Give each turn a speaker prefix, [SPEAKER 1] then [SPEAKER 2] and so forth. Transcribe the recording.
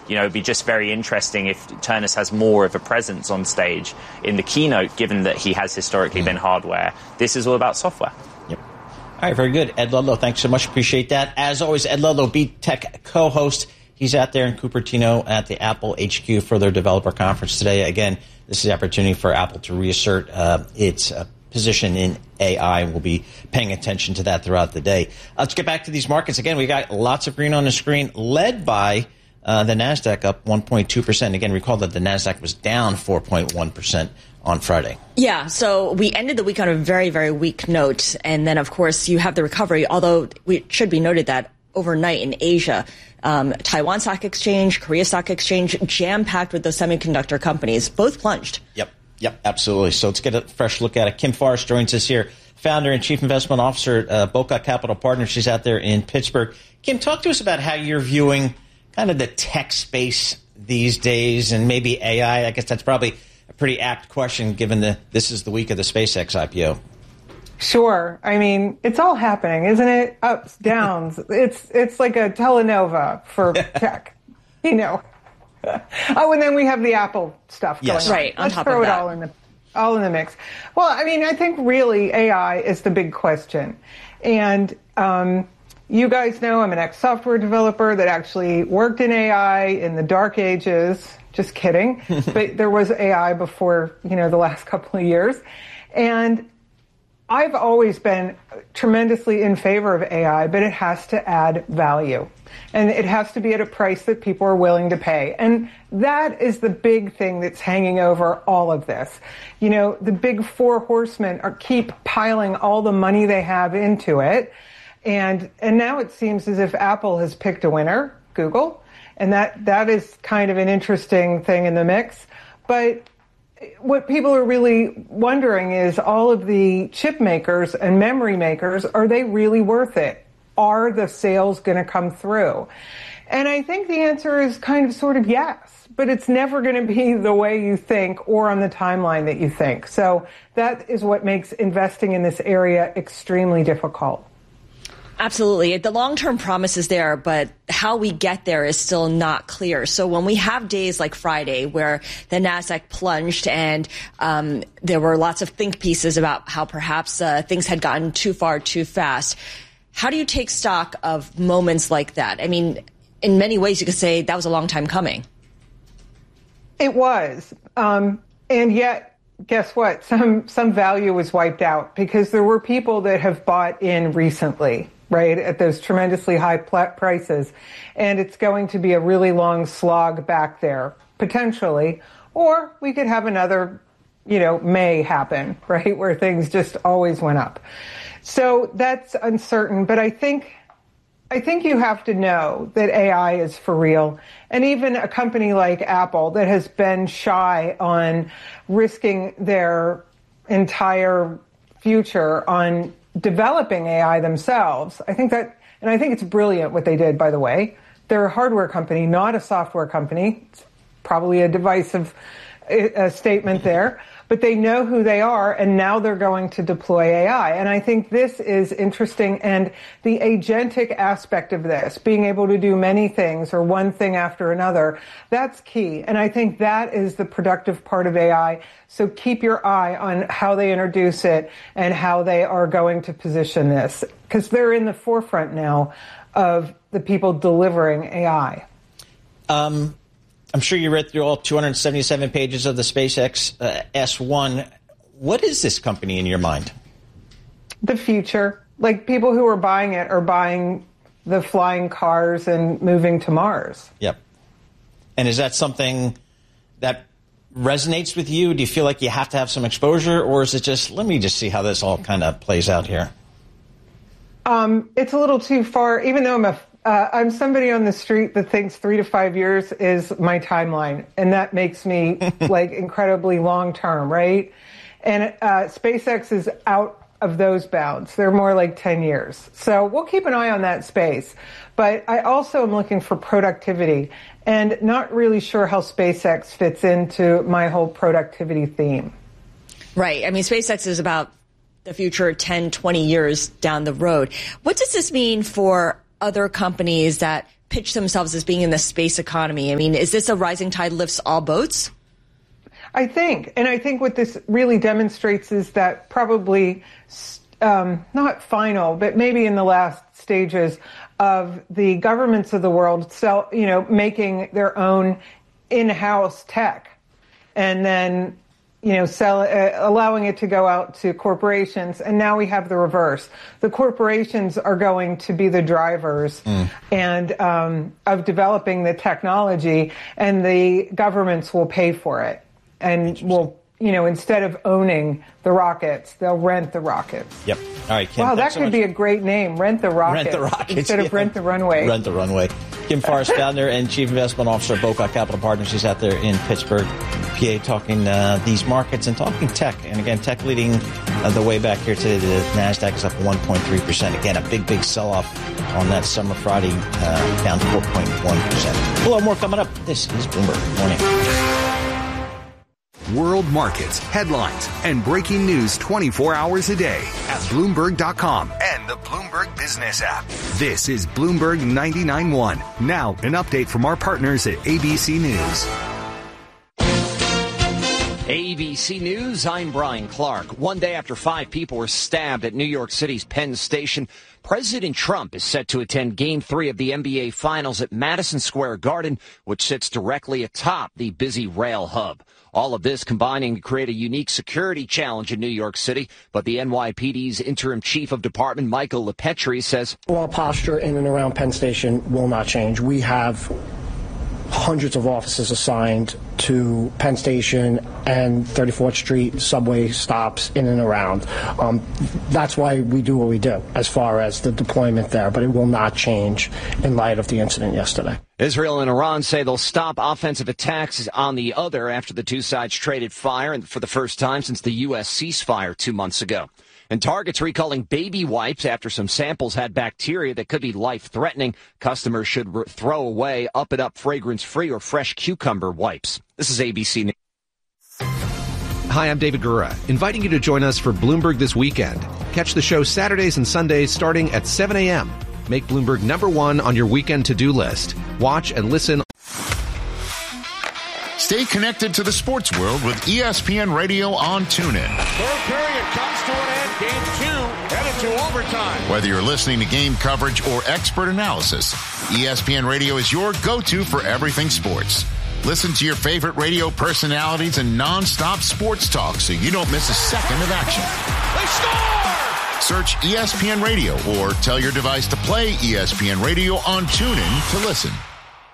[SPEAKER 1] it'd be just very interesting if Ternus has more of a presence on stage in the keynote, given that he has historically been hardware. This is all about software.
[SPEAKER 2] Yep. All right, very good. Ed Ludlow, thanks so much. Appreciate that. As always, Ed Ludlow, Beat Tech co-host. He's out there in Cupertino at the Apple HQ for their developer conference today. Again, this is the opportunity for Apple to reassert its position in AI. We'll be paying attention to that throughout the day. Let's get back to these markets. Again, we got lots of green on the screen, led by the NASDAQ up 1.2%. Again, recall that the NASDAQ was down 4.1% on Friday.
[SPEAKER 3] Yeah, so we ended the week on a very, very weak note. And then, of course, you have the recovery, although it should be noted that overnight in Asia, Taiwan Stock Exchange, Korea Stock Exchange, jam-packed with those semiconductor companies, both plunged.
[SPEAKER 2] Yep, absolutely. So let's get a fresh look at it. Kim Forrest joins us here, founder and chief investment officer at Boca Capital Partners. She's out there in Pittsburgh. Kim, talk to us about how you're viewing kind of the tech space these days and maybe AI. I guess that's probably a pretty apt question given this is the week of the SpaceX IPO.
[SPEAKER 4] Sure. I mean, it's all happening, isn't it? Ups, downs. It's like a telenovela for tech, Oh, and then we have the Apple stuff going on.
[SPEAKER 3] Right,
[SPEAKER 4] Let's throw it all in the mix. Well, I mean, I think really AI is the big question. And you guys know I'm an ex-software developer that actually worked in AI in the dark ages. Just kidding. But there was AI before, the last couple of years. And I've always been tremendously in favor of AI, but it has to add value. And it has to be at a price that people are willing to pay. And that is the big thing that's hanging over all of this. The big four horsemen keep piling all the money they have into it. And now it seems as if Apple has picked a winner, Google. And that is kind of an interesting thing in the mix. But what people are really wondering is all of the chip makers and memory makers, are they really worth it? Are the sales going to come through? And I think the answer is kind of sort of yes, but it's never going to be the way you think or on the timeline that you think. So that is what makes investing in this area extremely difficult.
[SPEAKER 3] Absolutely. The long-term promise is there, but how we get there is still not clear. So when we have days like Friday where the NASDAQ plunged and there were lots of think pieces about how perhaps things had gotten too far too fast, how do you take stock of moments like that? I mean, in many ways, you could say that was a long time coming.
[SPEAKER 4] It was. And yet, guess what? Some value was wiped out because there were people that have bought in recently, right, at those tremendously high prices. And it's going to be a really long slog back there, potentially. Or we could have another, May happen, right, where things just always went up. So that's uncertain. But I think you have to know that AI is for real. And even a company like Apple that has been shy on risking their entire future on developing AI themselves, I think it's brilliant what they did, by the way. They're a hardware company, not a software company. It's probably a divisive statement there. But they know who they are, and now they're going to deploy AI. And I think this is interesting. And the agentic aspect of this, being able to do many things or one thing after another, that's key. And I think that is the productive part of AI. So keep your eye on how they introduce it and how they are going to position this, because they're in the forefront now of the people delivering AI.
[SPEAKER 2] I'm sure you read through all 277 pages of the SpaceX S1. What is this company in your mind?
[SPEAKER 4] The future. Like, people who are buying it are buying the flying cars and moving to Mars.
[SPEAKER 2] Yep. And is that something that resonates with you? Do you feel like you have to have some exposure, or is it just, let me just see how this all kind of plays out here?
[SPEAKER 4] It's a little too far, even though I'm somebody on the street that thinks 3 to 5 years is my timeline, and that makes me like incredibly long term, right? And SpaceX is out of those bounds. They're more like 10 years. So we'll keep an eye on that space. But I also am looking for productivity and not really sure how SpaceX fits into my whole productivity theme.
[SPEAKER 3] Right. I mean, SpaceX is about the future 10, 20 years down the road. What does this mean for other companies that pitch themselves as being in the space economy. I mean, is this a rising tide lifts all boats?
[SPEAKER 4] I think what this really demonstrates is that probably not final, but maybe in the last stages of the governments of the world making their own in-house tech and then allowing it to go out to corporations. And now we have the reverse. The corporations are going to be the drivers and of developing the technology, and the governments will pay for it. And will, instead of owning the rockets, they'll rent the rockets.
[SPEAKER 2] Yep. All right, Kim.
[SPEAKER 4] Wow, that could be a great name. Rent the Rockets.
[SPEAKER 2] Rent the Rockets.
[SPEAKER 4] Instead of Rent the Runway.
[SPEAKER 2] Rent the Runway. Kim Forrest, founder and chief investment officer of Boca Capital Partners. She's out there in Pittsburgh, PA, talking these markets and talking tech. And again, tech leading the way back here today. The NASDAQ is up 1.3%. Again, a big sell-off on that summer Friday, down 4.1%. We'll have more coming up. This is Bloomberg Morning.
[SPEAKER 5] World markets, headlines, and breaking news 24 hours a day at Bloomberg.com and the Bloomberg Business app. This is Bloomberg 99.1. Now, an update from our partners at ABC News.
[SPEAKER 6] ABC News, I'm Brian Clark. One day after 5 people were stabbed at New York City's Penn Station, President Trump is set to attend Game 3 of the NBA Finals at Madison Square Garden, which sits directly atop the busy rail hub. All of this combining to create a unique security challenge in New York City. But the NYPD's interim chief of department, Michael LePetri, says,
[SPEAKER 7] Our posture in and around Penn Station will not change. We have hundreds of officers assigned to Penn Station and 34th Street subway stops in and around. That's why we do what we do as far as the deployment there, but it will not change in light of the incident yesterday.
[SPEAKER 6] Israel and Iran say they'll stop offensive attacks on the other after the two sides traded fire for the first time since the U.S. ceasefire 2 months ago. And Target's recalling baby wipes after some samples had bacteria that could be life-threatening. Customers should throw away up-and-up fragrance-free or fresh cucumber wipes. This is ABC News.
[SPEAKER 8] Hi, I'm David Gura, inviting you to join us for Bloomberg This Weekend. Catch the show Saturdays and Sundays starting at 7 a.m. Make Bloomberg #1 on your weekend to-do list. Watch and listen.
[SPEAKER 9] Stay connected to the sports world with ESPN Radio on TuneIn.
[SPEAKER 10] Third period comes to an end. Game 2 headed to overtime.
[SPEAKER 9] Whether you're listening to game coverage or expert analysis, ESPN Radio is your go-to for everything sports. Listen to your favorite radio personalities and non-stop sports talk so you don't miss a second of action.
[SPEAKER 10] They score!
[SPEAKER 9] Search ESPN Radio or tell your device to play ESPN Radio on TuneIn to listen.